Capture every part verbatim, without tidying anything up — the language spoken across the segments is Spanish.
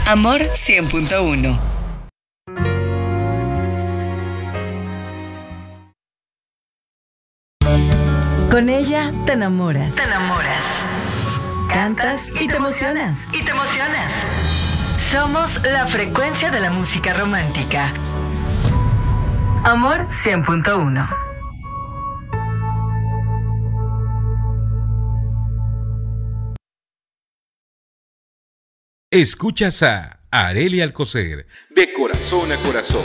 Amor cien punto uno. Con ella te enamoras. Te enamoras. Cantas y te emocionas. Y te emocionas. Somos la frecuencia de la música romántica. Amor cien punto uno. Escuchas a Arely Alcocer, de corazón a corazón.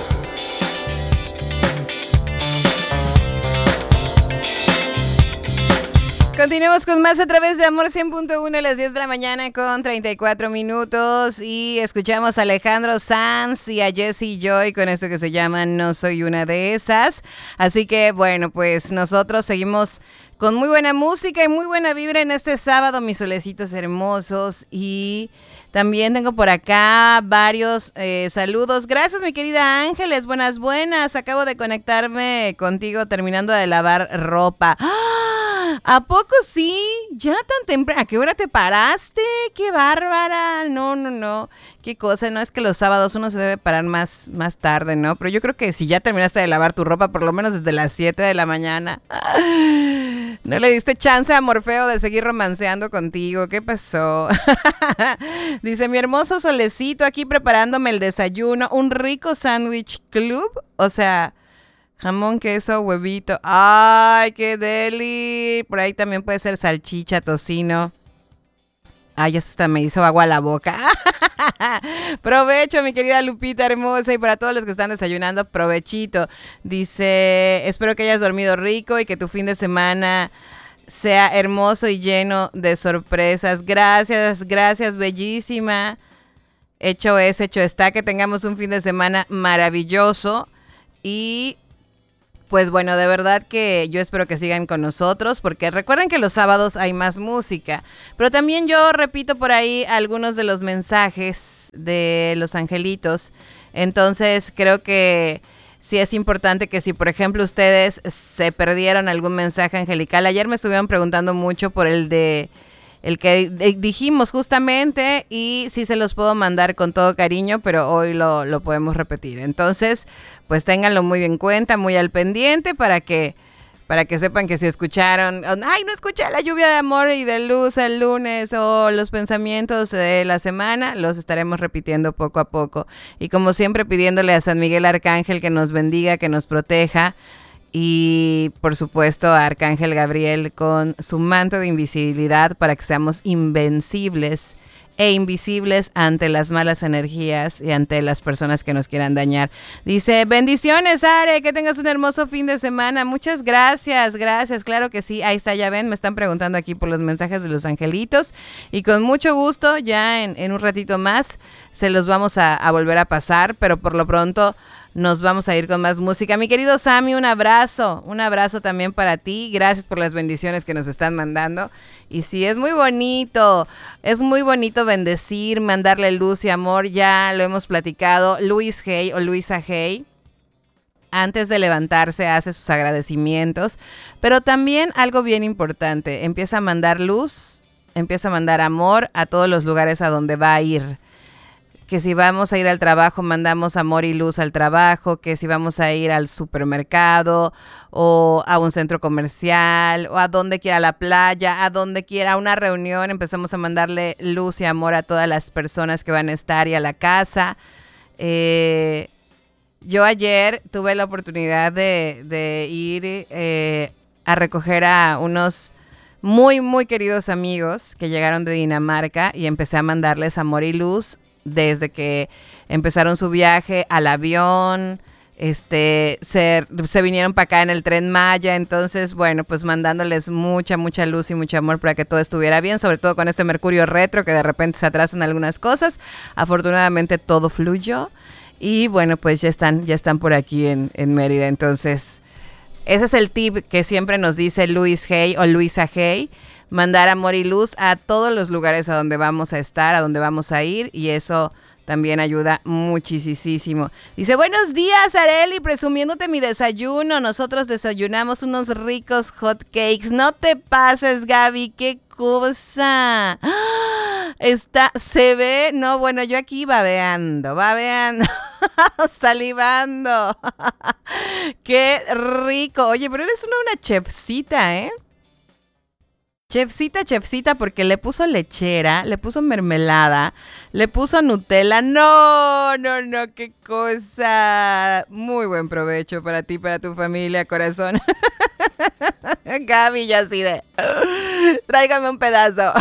Continuamos con más a través de Amor cien punto uno a las diez de la mañana con treinta y cuatro minutos y escuchamos a Alejandro Sanz y a Jessie Joy con esto que se llama No Soy Una de Esas. Así que bueno, pues nosotros seguimos con muy buena música y muy buena vibra en este sábado, mis solecitos hermosos. Y también tengo por acá varios eh, saludos. Gracias, mi querida Ángeles. Buenas, buenas. Acabo de conectarme contigo terminando de lavar ropa. ¡Ah! ¿A poco sí? ¿Ya tan temprano? ¿A qué hora te paraste? ¡Qué bárbara! No, no, no. Qué cosa, no es que los sábados uno se debe parar más, más tarde, ¿no? Pero yo creo que si ya terminaste de lavar tu ropa, por lo menos desde las siete de la mañana, no le diste chance a Morfeo de seguir romanceando contigo. ¿Qué pasó? Dice, mi hermoso solecito aquí preparándome el desayuno. Un rico sándwich club. O sea, jamón, queso, huevito. ¡Ay, qué deli! Por ahí también puede ser salchicha, tocino. Ay, ya hasta me hizo agua a la boca. Provecho, mi querida Lupita hermosa. Y para todos los que están desayunando, provechito. Dice, espero que hayas dormido rico y que tu fin de semana sea hermoso y lleno de sorpresas. Gracias, gracias, bellísima. Hecho es, hecho está. Que tengamos un fin de semana maravilloso. Y pues bueno, de verdad que yo espero que sigan con nosotros, porque recuerden que los sábados hay más música, pero también yo repito por ahí algunos de los mensajes de los angelitos. Entonces creo que sí es importante que si por ejemplo ustedes se perdieron algún mensaje angelical, ayer me estuvieron preguntando mucho por el de el que dijimos justamente, y sí se los puedo mandar con todo cariño, pero hoy lo, lo podemos repetir. Entonces, pues ténganlo muy en cuenta, muy al pendiente, para que, para que sepan que si escucharon, ay, no escuché la lluvia de amor y de luz el lunes, o los pensamientos de la semana, los estaremos repitiendo poco a poco. Y como siempre, pidiéndole a San Miguel Arcángel que nos bendiga, que nos proteja. Y por supuesto a Arcángel Gabriel con su manto de invisibilidad para que seamos invencibles e invisibles ante las malas energías y ante las personas que nos quieran dañar. Dice, bendiciones, Are, que tengas un hermoso fin de semana. Muchas gracias, gracias, claro que sí. Ahí está, ya ven, me están preguntando aquí por los mensajes de los angelitos. Y con mucho gusto, ya en, en un ratito más, se los vamos a, a volver a pasar, pero por lo pronto nos vamos a ir con más música. Mi querido Sammy, un abrazo, un abrazo también para ti. Gracias por las bendiciones que nos están mandando. Y sí, es muy bonito, es muy bonito bendecir, mandarle luz y amor. Ya lo hemos platicado. Luis Hay o Luisa Hay, antes de levantarse, hace sus agradecimientos. Pero también algo bien importante, empieza a mandar luz, empieza a mandar amor a todos los lugares a donde va a ir. Que si vamos a ir al trabajo, mandamos amor y luz al trabajo, que si vamos a ir al supermercado o a un centro comercial o a donde quiera, a la playa, a donde quiera, a una reunión, empezamos a mandarle luz y amor a todas las personas que van a estar y a la casa. Eh, yo ayer tuve la oportunidad de, de ir eh, a recoger a unos muy, muy queridos amigos que llegaron de Dinamarca y empecé a mandarles amor y luz desde que empezaron su viaje al avión, este, se, se vinieron para acá en el Tren Maya. Entonces, bueno, pues mandándoles mucha, mucha luz y mucho amor para que todo estuviera bien, sobre todo con este Mercurio retro que de repente se atrasan algunas cosas. Afortunadamente todo fluyó y bueno, pues ya están, ya están por aquí en, en Mérida. Entonces, ese es el tip que siempre nos dice Luis Hay o Luisa Hay: mandar amor y luz a todos los lugares a donde vamos a estar, a donde vamos a ir, y eso también ayuda muchísimo. Dice, buenos días, Areli, presumiéndote mi desayuno. Nosotros desayunamos unos ricos hot cakes. No te pases, Gaby, qué cosa. Está, se ve, no, bueno, yo aquí babeando, babeando, salivando. Qué rico. Oye, pero eres una, una chefcita, ¿eh? Chefcita, chefcita, porque le puso lechera, le puso mermelada, le puso Nutella. No, no, no, qué cosa. Muy buen provecho para ti, para tu familia, corazón. Gaby, ya así de... Tráigame un pedazo.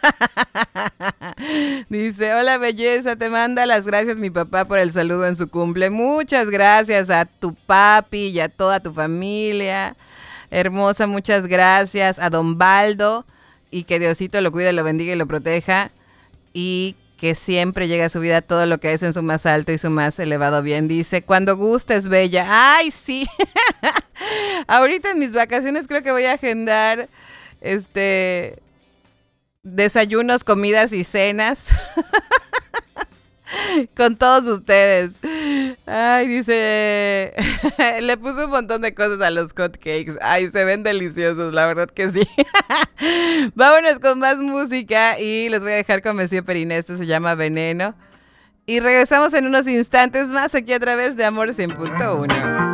Dice, hola belleza, te manda las gracias mi papá por el saludo en su cumple. Muchas gracias a tu papi y a toda tu familia. Hermosa, muchas gracias a Don Baldo y que Diosito lo cuide, lo bendiga y lo proteja y que siempre llegue a su vida todo lo que es en su más alto y su más elevado bien. Dice, cuando gustes, bella. ¡Ay, sí! Ahorita en mis vacaciones creo que voy a agendar este desayunos, comidas y cenas con todos ustedes. Ay, dice, le puse un montón de cosas a los hot cakes. Ay, se ven deliciosos, la verdad que sí. Vámonos con más música y les voy a dejar con Monsieur Periné. Esto se llama Veneno. Y regresamos en unos instantes más aquí a través de Amor cien punto uno.